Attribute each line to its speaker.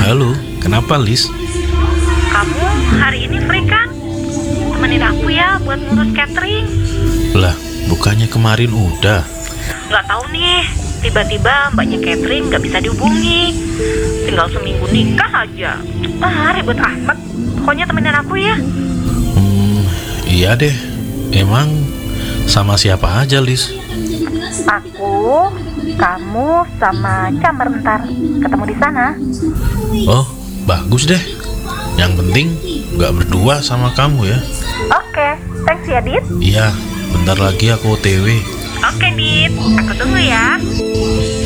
Speaker 1: Halo, kenapa Lis?
Speaker 2: Kamu hari ini free kan? Temenin aku ya buat ngurus catering.
Speaker 1: Lah, bukannya kemarin udah?
Speaker 2: Gak tahu nih, tiba-tiba mbaknya catering gak bisa dihubungi. Tinggal seminggu nikah aja. Ribet amat. Pokoknya temenin aku ya.
Speaker 1: Iya deh. Emang sama siapa aja, Lis?
Speaker 2: Aku, kamu, sama Camar ntar ketemu di sana.
Speaker 1: Oh, bagus deh. Yang penting nggak berdua sama kamu ya.
Speaker 2: Oke, thanks ya Dit.
Speaker 1: Iya, bentar lagi aku OTW.
Speaker 2: Oke Dit, aku tunggu ya.